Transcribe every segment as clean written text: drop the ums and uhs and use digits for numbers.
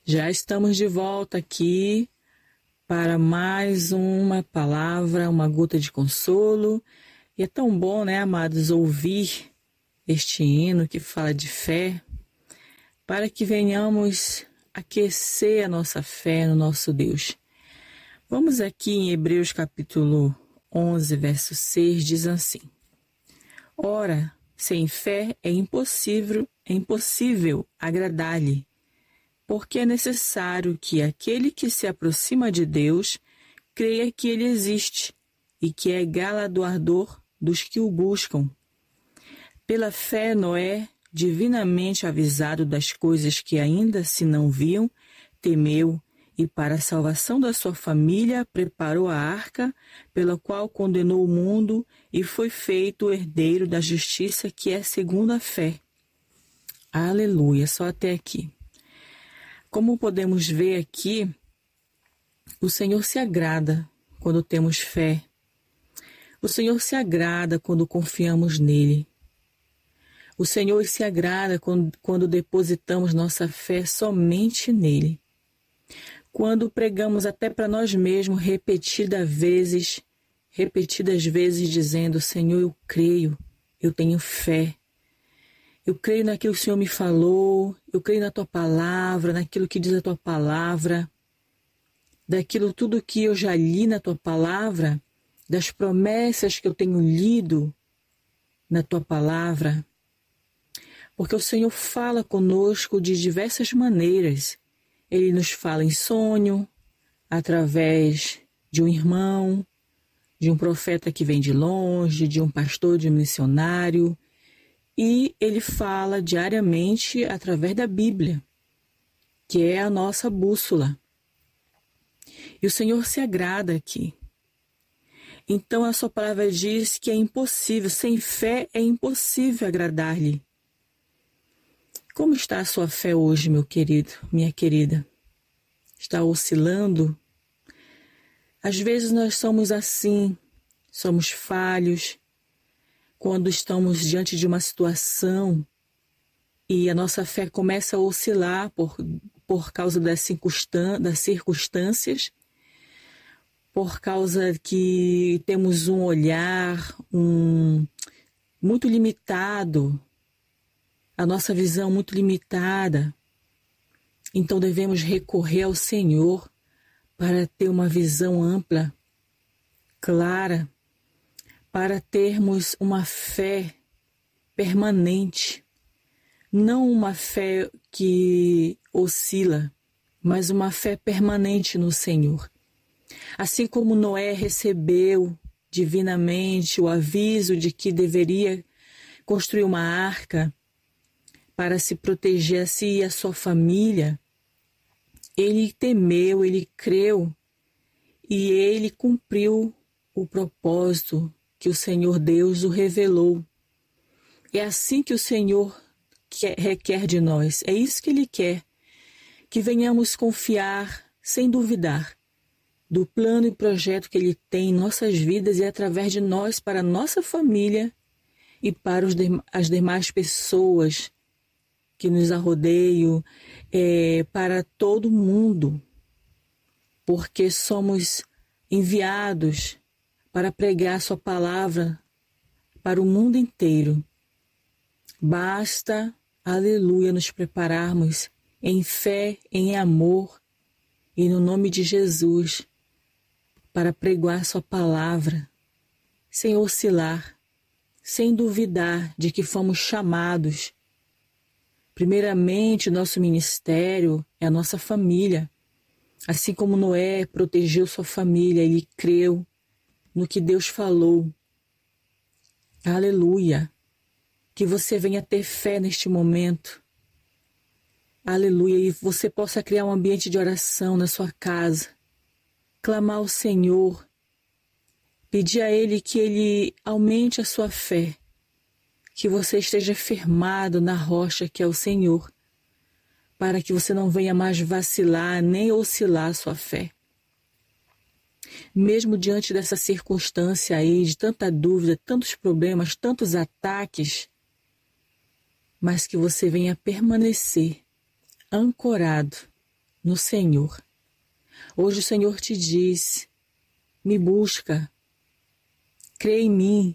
Já estamos de volta aqui para mais uma palavra, uma gota de consolo. E é tão bom, né, amados, ouvir este hino que fala de fé, para que venhamos aquecer a nossa fé no nosso Deus. Vamos aqui em Hebreus capítulo 11, verso 6, diz assim: Ora, sem fé é impossível agradar-lhe, porque é necessário que aquele que se aproxima de Deus creia que Ele existe e que é galardoador dos que o buscam. Pela fé, Noé, divinamente avisado das coisas que ainda se não viam, temeu e, para a salvação da sua família, preparou a arca, pela qual condenou o mundo e foi feito herdeiro da justiça que é segundo a fé. Aleluia, só até aqui. Como podemos ver aqui, o Senhor se agrada quando temos fé. O Senhor se agrada quando confiamos nele. O Senhor se agrada quando depositamos nossa fé somente nele. Quando pregamos até para nós mesmos repetidas vezes dizendo: Senhor, eu creio, eu tenho fé. Eu creio naquilo que o Senhor me falou, eu creio na Tua Palavra, naquilo que diz a Tua Palavra, daquilo tudo que eu já li na Tua Palavra, das promessas que eu tenho lido na Tua Palavra. Porque o Senhor fala conosco de diversas maneiras. Ele nos fala em sonho, através de um irmão, de um profeta que vem de longe, de um pastor, de um missionário. E ele fala diariamente através da Bíblia, que é a nossa bússola. E o Senhor se agrada aqui. Então a sua palavra diz que é impossível, sem fé é impossível agradar-lhe. Como está a sua fé hoje, meu querido, minha querida? Está oscilando? Às vezes nós somos assim, somos falhos, quando estamos diante de uma situação e a nossa fé começa a oscilar por causa das circunstâncias, por causa que temos um olhar muito limitado, a nossa visão muito limitada. Então devemos recorrer ao Senhor para ter uma visão ampla, clara, para termos uma fé permanente, não uma fé que oscila, mas uma fé permanente no Senhor. Assim como Noé recebeu divinamente o aviso de que deveria construir uma arca para se proteger a si e a sua família, ele temeu, ele creu e ele cumpriu o propósito que o Senhor Deus o revelou. É assim que o Senhor requer de nós, é isso que Ele quer, que venhamos confiar sem duvidar do plano e projeto que Ele tem em nossas vidas e através de nós para a nossa família e para as demais pessoas que nos arrodeiam, para todo mundo, porque somos enviados para pregar Sua palavra para o mundo inteiro. Basta, aleluia, nos prepararmos em fé, em amor e no nome de Jesus para pregar Sua palavra, sem oscilar, sem duvidar de que fomos chamados. Primeiramente, nosso ministério é a nossa família. Assim como Noé protegeu sua família, ele creu no que Deus falou. Aleluia. Que você venha ter fé neste momento. Aleluia. E você possa criar um ambiente de oração na sua casa. Clamar ao Senhor. Pedir a Ele que Ele aumente a sua fé. Que você esteja firmado na rocha que é o Senhor. Para que você não venha mais vacilar nem oscilar a sua fé. Mesmo diante dessa circunstância aí, de tanta dúvida, tantos problemas, tantos ataques, mas que você venha permanecer ancorado no Senhor. Hoje o Senhor te diz, me busca, crê em mim,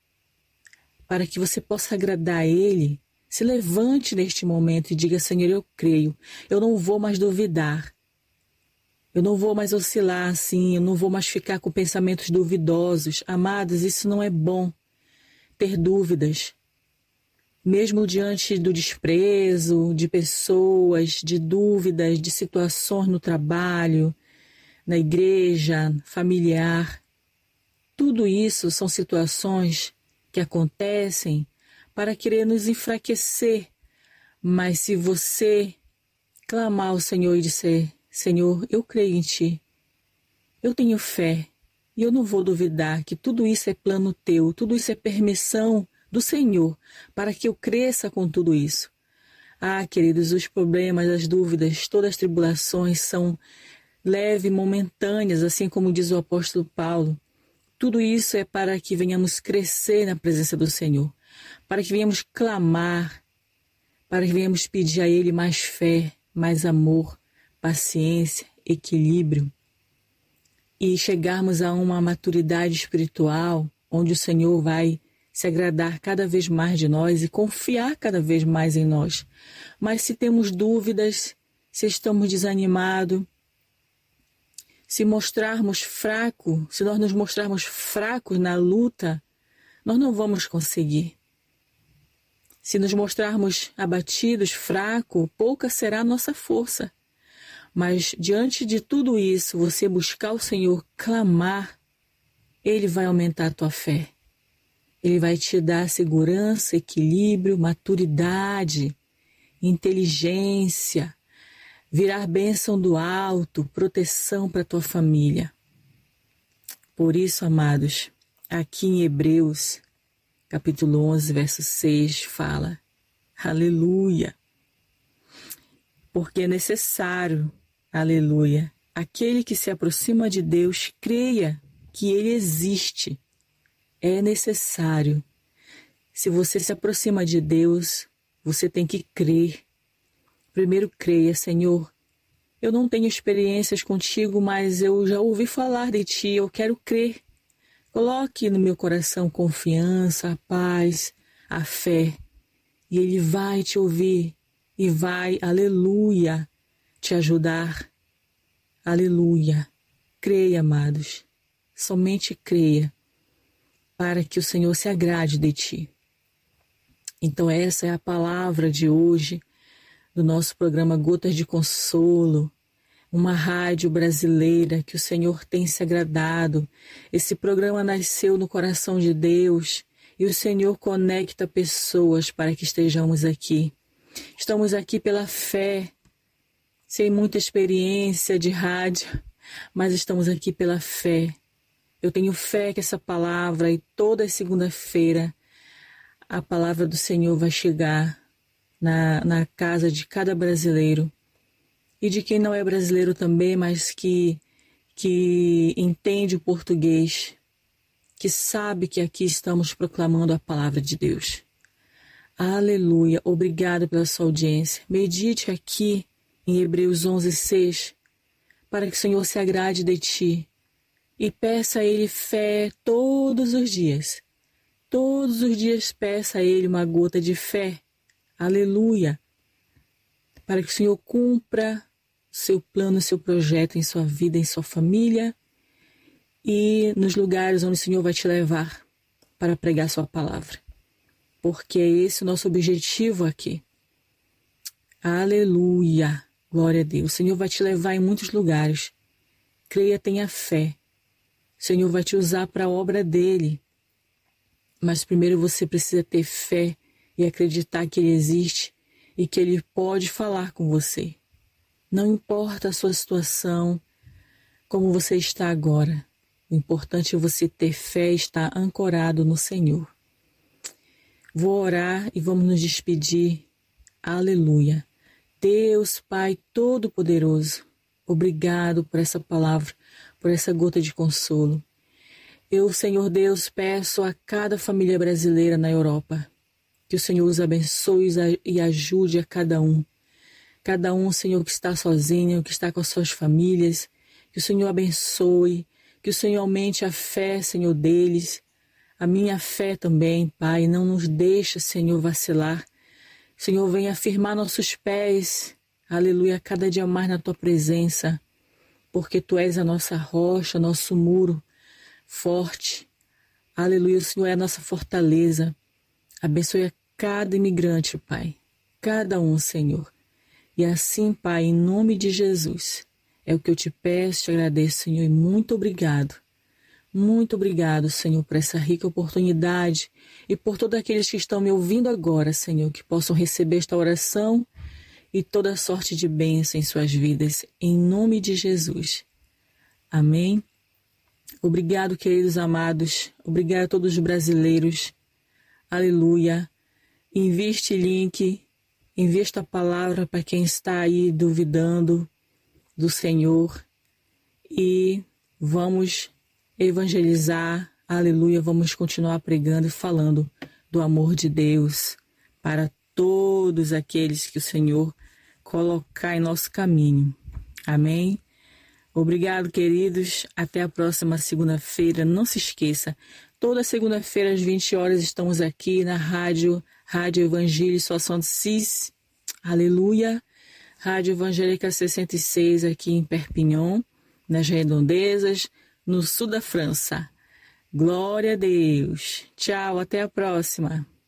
para que você possa agradar a Ele. Se levante neste momento e diga, Senhor, eu creio, eu não vou mais duvidar. Eu não vou mais oscilar assim, eu não vou mais ficar com pensamentos duvidosos. Amados, isso não é bom, ter dúvidas. Mesmo diante do desprezo de pessoas, de dúvidas, de situações no trabalho, na igreja, familiar. Tudo isso são situações que acontecem para querer nos enfraquecer. Mas se você clamar ao Senhor e disser, Senhor, eu creio em Ti, eu tenho fé e eu não vou duvidar que tudo isso é plano Teu, tudo isso é permissão do Senhor para que eu cresça com tudo isso. Ah, queridos, os problemas, as dúvidas, todas as tribulações são leves, momentâneas, assim como diz o apóstolo Paulo. Tudo isso é para que venhamos crescer na presença do Senhor, para que venhamos clamar, para que venhamos pedir a Ele mais fé, mais amor, paciência, equilíbrio e chegarmos a uma maturidade espiritual onde o Senhor vai se agradar cada vez mais de nós e confiar cada vez mais em nós. Mas se temos dúvidas, se estamos desanimados, se mostrarmos fracos, se nós nos mostrarmos fracos na luta, nós não vamos conseguir. Se nos mostrarmos abatidos, fracos, pouca será a nossa força. Mas diante de tudo isso, você buscar o Senhor, clamar, Ele vai aumentar a tua fé. Ele vai te dar segurança, equilíbrio, maturidade, inteligência, virar bênção do alto, proteção para a tua família. Por isso, amados, aqui em Hebreus, capítulo 11, verso 6, fala, aleluia, porque é necessário, aleluia, aquele que se aproxima de Deus, creia que Ele existe. É necessário. Se você se aproxima de Deus, você tem que crer. Primeiro creia, Senhor, eu não tenho experiências contigo, mas eu já ouvi falar de Ti, eu quero crer. Coloque no meu coração confiança, a paz, a fé, e Ele vai te ouvir e vai, aleluia, te ajudar. Aleluia. Creia, amados, somente creia, para que o Senhor se agrade de ti. Então essa é a palavra de hoje, do nosso programa Gotas de Consolo, uma rádio brasileira que o Senhor tem se agradado. Esse programa nasceu no coração de Deus e o Senhor conecta pessoas para que estejamos aqui. Estamos aqui pela fé, sem muita experiência de rádio, mas estamos aqui pela fé. Eu tenho fé que essa palavra, e toda segunda-feira, a palavra do Senhor vai chegar na casa de cada brasileiro. E de quem não é brasileiro também, mas que entende o português, que sabe que aqui estamos proclamando a palavra de Deus. Aleluia, obrigado pela sua audiência. Medite aqui em Hebreus 11, 6, para que o Senhor se agrade de ti. E peça a Ele fé todos os dias. Todos os dias peça a Ele uma gota de fé. Aleluia. Para que o Senhor cumpra seu plano, seu projeto em sua vida, em sua família e nos lugares onde o Senhor vai te levar para pregar sua palavra. Porque é esse o nosso objetivo aqui. Aleluia. Glória a Deus. O Senhor vai te levar em muitos lugares. Creia, tenha fé. O Senhor vai te usar para a obra dele. Mas primeiro você precisa ter fé e acreditar que Ele existe e que Ele pode falar com você. Não importa a sua situação, como você está agora. O importante é você ter fé e estar ancorado no Senhor. Vou orar e vamos nos despedir. Aleluia. Deus, Pai Todo-Poderoso, obrigado por essa palavra, por essa gota de consolo. Eu, Senhor Deus, peço a cada família brasileira na Europa que o Senhor os abençoe e ajude a cada um. cada um, Senhor, que está sozinho, que está com as suas famílias, que o Senhor abençoe, que o Senhor aumente a fé, Senhor, deles, a minha fé também, Pai, não nos deixa, Senhor, vacilar. Senhor, venha afirmar nossos pés, aleluia, cada dia mais na Tua presença, porque Tu és a nossa rocha, nosso muro forte. Aleluia, o Senhor é a nossa fortaleza. Abençoe a cada imigrante, Pai, cada um, Senhor. E assim, Pai, em nome de Jesus, é o que eu te peço, te agradeço, Senhor, e muito obrigado. Muito obrigado, Senhor, por essa rica oportunidade e por todos aqueles que estão me ouvindo agora, Senhor, que possam receber esta oração e toda sorte de bênção em suas vidas, em nome de Jesus. Amém. Obrigado, queridos amados. Obrigado a todos os brasileiros. Aleluia. Envie este link, envie esta palavra para quem está aí duvidando do Senhor e vamos evangelizar, aleluia, vamos continuar pregando e falando do amor de Deus para todos aqueles que o Senhor colocar em nosso caminho. Amém? Obrigado, queridos. Até a próxima segunda-feira. Não se esqueça, toda segunda-feira às 20 horas estamos aqui na Rádio Evangelho Soação de Cis. Aleluia. Rádio Evangélica 66 aqui em Perpignan, nas Redondezas, no sul da França. Glória a Deus. Tchau, até a próxima.